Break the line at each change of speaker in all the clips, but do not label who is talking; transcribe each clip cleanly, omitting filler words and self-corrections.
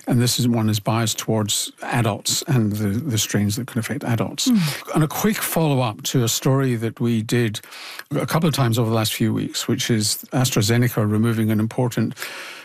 And this one is biased towards adults and the strains that can affect adults. And a quick follow-up to a story that we did a couple of times over the last few weeks, which is AstraZeneca removing an important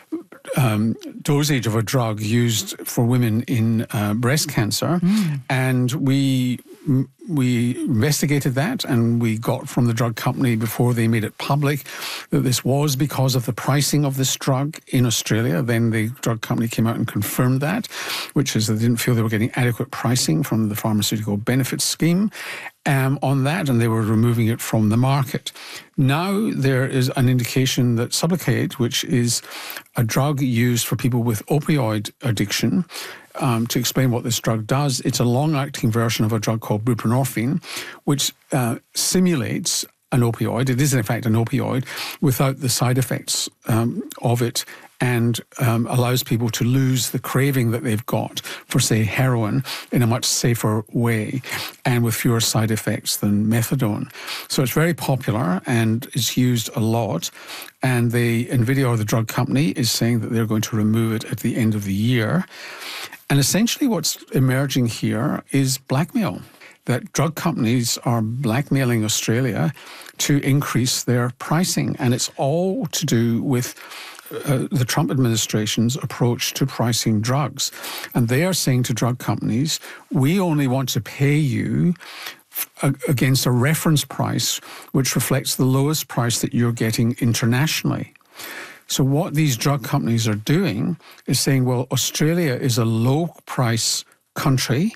dosage of a drug used for women in breast cancer. And we investigated that, and we got from the drug company before they made it public that this was because of the pricing of this drug in Australia. Then the drug company came out and confirmed that, which is they didn't feel they were getting adequate pricing from the Pharmaceutical Benefits Scheme on that, and they were removing it from the market. Now there is an indication that Sublocade, which is a drug used for people with opioid addiction, to explain what this drug does, it's a long-acting version of a drug called buprenorphine, which simulates an opioid. It is, in fact, an opioid without the side effects of it, and allows people to lose the craving that they've got for, say, heroin in a much safer way and with fewer side effects than methadone. So it's very popular and it's used a lot. And Indivior, the drug company, is saying that they're going to remove it at the end of the year. And essentially what's emerging here is blackmail, that drug companies are blackmailing Australia to increase their pricing. And it's all to do with the Trump administration's approach to pricing drugs. And they are saying to drug companies, we only want to pay you against a reference price which reflects the lowest price that you're getting internationally. So what these drug companies are doing is saying, well, Australia is a low-price country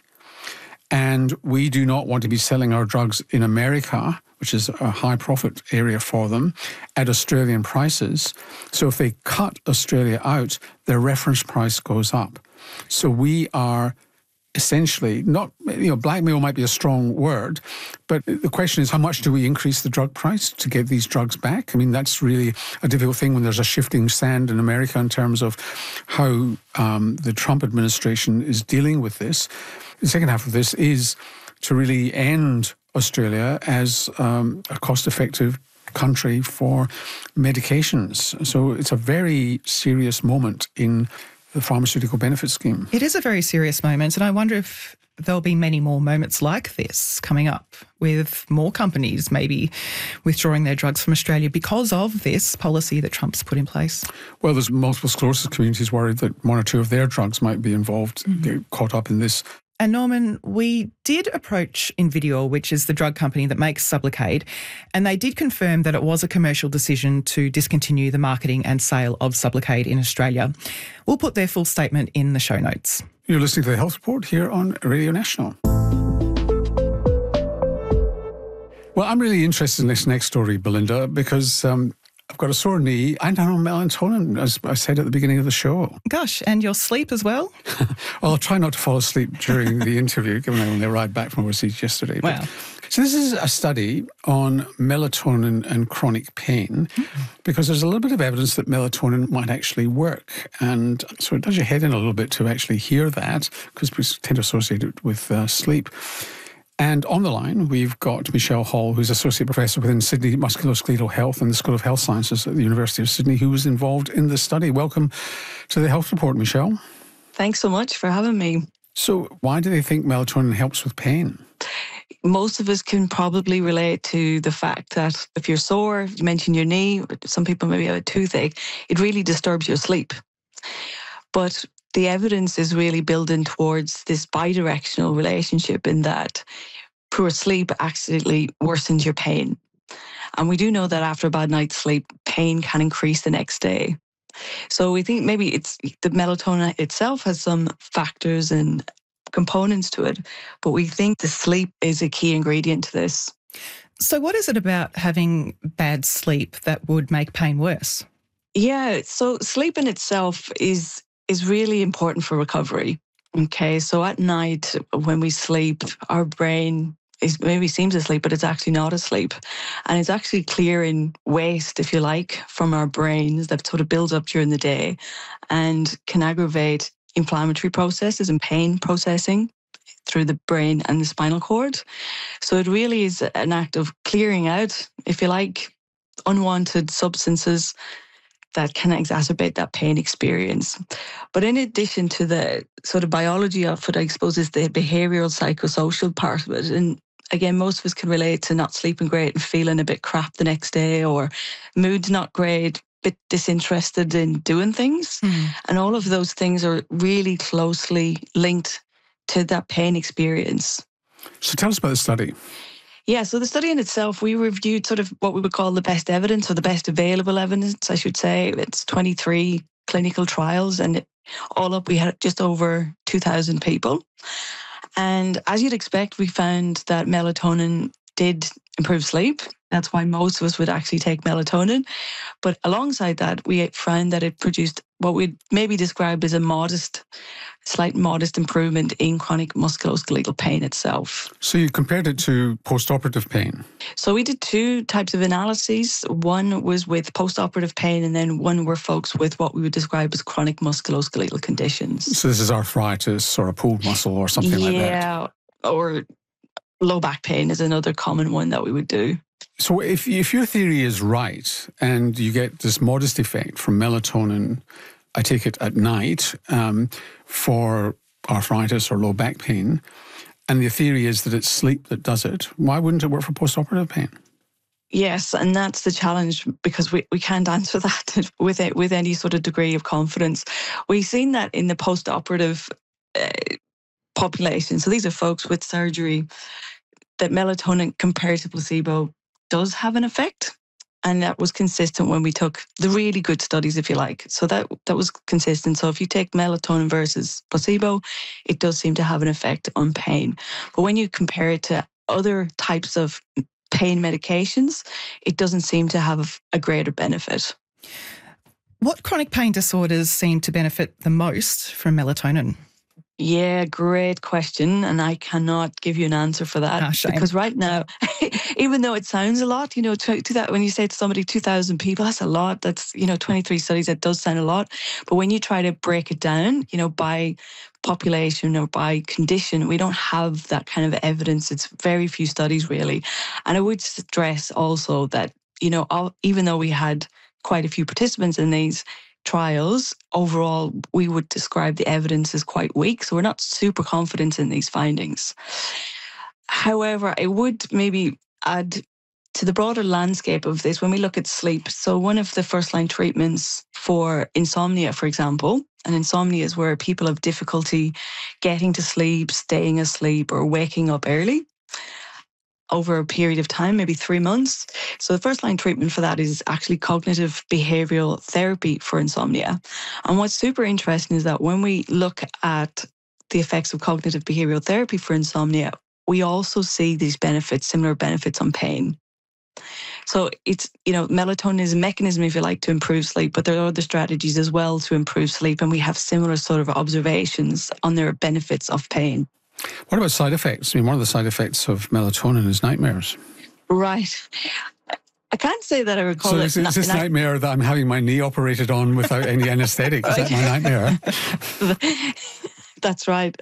and we do not want to be selling our drugs in America, which is a high-profit area for them, at Australian prices. So if they cut Australia out, their reference price goes up. So we are essentially not, blackmail might be a strong word, but the question is, how much do we increase the drug price to get these drugs back? I mean, that's really a difficult thing when there's a shifting sand in America in terms of how the Trump administration is dealing with this. The second half of this is to really end Australia as a cost-effective country for medications. So it's a very serious moment in the Pharmaceutical Benefits Scheme.
It is a very serious moment, and I wonder if there'll be many more moments like this coming up with more companies maybe withdrawing their drugs from Australia because of this policy that Trump's put in place.
Well, there's multiple sclerosis communities worried that one or two of their drugs might be involved, get caught up in this.
And Norman, we did approach Indivior, which is the drug company that makes Sublocade, and they did confirm that it was a commercial decision to discontinue the marketing and sale of Sublocade in Australia. We'll put their full statement in the show notes.
You're listening to The Health Report here on Radio National. Well, I'm really interested in this next story, Belinda, because I've got a sore knee. I'm on melatonin, as I said at the beginning of the show.
Gosh, and your sleep as well?
Well, I'll try not to fall asleep during the interview, given I only arrived back from overseas yesterday.
Wow.
So this is a study on melatonin and chronic pain, because there's a little bit of evidence that melatonin might actually work. And so it does your head in a little bit to actually hear that, because we tend to associate it with sleep. And on the line, we've got Michelle Hall, who's Associate Professor within Sydney Musculoskeletal Health and the School of Health Sciences at the University of Sydney, who was involved in the study. Welcome to the Health Report, Michelle.
Thanks so much for having me.
So why do they think melatonin helps with pain?
Most of us can probably relate to the fact that if you're sore, you mentioned your knee, some people maybe have a toothache, it really disturbs your sleep. But the evidence is really building towards this bidirectional relationship in that poor sleep actually worsens your pain. And we do know that after a bad night's sleep, pain can increase the next day. So we think maybe it's the melatonin itself has some factors and components to it, but we think the sleep is a key ingredient to this.
So what is it about having bad sleep that would make pain worse?
Yeah, so sleep in itself is really important for recovery. Okay, so at night when we sleep, our brain maybe seems asleep, but it's actually not asleep. And it's actually clearing waste, if you like, from our brains that sort of builds up during the day and can aggravate inflammatory processes and pain processing through the brain and the spinal cord. So it really is an act of clearing out, if you like, unwanted substances that can exacerbate that pain experience. But in addition to the sort of biology of it, I suppose is the behavioural psychosocial part of it. And again, most of us can relate to not sleeping great and feeling a bit crap the next day, or mood's not great, bit disinterested in doing things. And all of those things are really closely linked to that pain experience.
So tell us about the study.
Yeah, so the study in itself, we reviewed sort of what we would call the best evidence, or the best available evidence, I should say. It's 23 clinical trials, and all up we had just over 2,000 people. And as you'd expect, we found that melatonin did improve sleep. That's why most of us would actually take melatonin. But alongside that, we found that it produced what we'd maybe describe as a slight modest improvement in chronic musculoskeletal pain itself.
So you compared it to post-operative pain?
So we did two types of analyses. One was with post-operative pain, and then one were folks with what we would describe as chronic musculoskeletal conditions.
So this is arthritis or a pulled muscle or something like that?
Yeah, or low back pain is another common one that we would do.
So if your theory is right and you get this modest effect from melatonin, I take it at night, for arthritis or low back pain, and the theory is that it's sleep that does it, why wouldn't it work for post-operative pain?
Yes, and that's the challenge, because we can't answer that with any sort of degree of confidence. We've seen that in the post-operative population. So these are folks with surgery, that melatonin compared to placebo does have an effect. And that was consistent when we took the really good studies, if you like. So that was consistent. So if you take melatonin versus placebo, it does seem to have an effect on pain. But when you compare it to other types of pain medications, it doesn't seem to have a greater benefit.
What chronic pain disorders seem to benefit the most from melatonin?
Yeah, great question. And I cannot give you an answer for that. Because right now, even though it sounds a lot, to that, when you say to somebody 2,000 people, that's a lot. That's, 23 studies, that does sound a lot. But when you try to break it down, by population or by condition, we don't have that kind of evidence. It's very few studies really. And I would stress also that, even though we had quite a few participants in these trials, overall, we would describe the evidence as quite weak. So we're not super confident in these findings. However, I would maybe add to the broader landscape of this when we look at sleep. So one of the first-line treatments for insomnia, for example, and insomnia is where people have difficulty getting to sleep, staying asleep, or waking up early over a period of time, maybe 3 months. So the first line treatment for that is actually cognitive behavioral therapy for insomnia. And what's super interesting is that when we look at the effects of cognitive behavioral therapy for insomnia, we also see these benefits, similar benefits on pain. So it's, melatonin is a mechanism, if you like, to improve sleep, but there are other strategies as well to improve sleep. And we have similar sort of observations on their benefits of pain.
What about side effects? One of the side effects of melatonin is nightmares.
Right. I can't say that I recall it.
So is this nightmare that I'm having my knee operated on without any anaesthetic? Is that my nightmare?
That's right.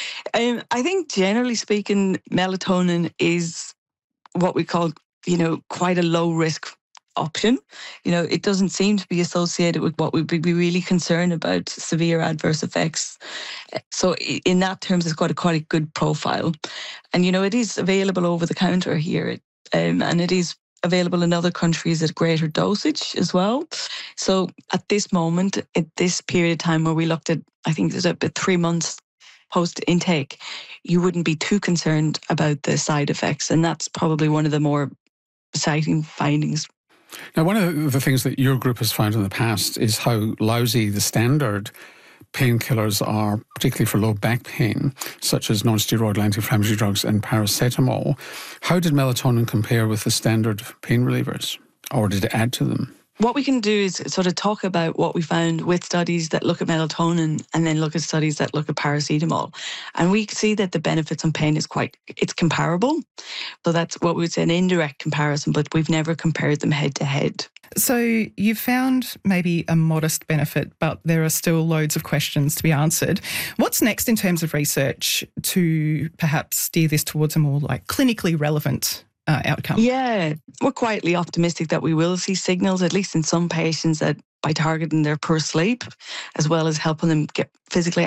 I think generally speaking, melatonin is what we call, quite a low risk option. It doesn't seem to be associated with what we'd be really concerned about, severe adverse effects. So in that terms, it's got quite a good profile. And, it is available over the counter here. And it is available in other countries at greater dosage as well. So at this moment, at this period of time where we looked at, I think there's about 3 months post-intake, you wouldn't be too concerned about the side effects. And that's probably one of the more exciting findings.
Now, one of the things that your group has found in the past is how lousy the standard painkillers are, particularly for low back pain, such as non-steroidal anti-inflammatory drugs and paracetamol. How did melatonin compare with the standard pain relievers, or did it add to them?
What we can do is sort of talk about what we found with studies that look at melatonin and then look at studies that look at paracetamol. And we see that the benefits on pain it's comparable. So that's what we would say an indirect comparison, but we've never compared them head to head.
So you found maybe a modest benefit, but there are still loads of questions to be answered. What's next in terms of research to perhaps steer this towards a more clinically relevant outcome?
Yeah, we're quietly optimistic that we will see signals, at least in some patients, that by targeting their poor sleep, as well as helping them get physically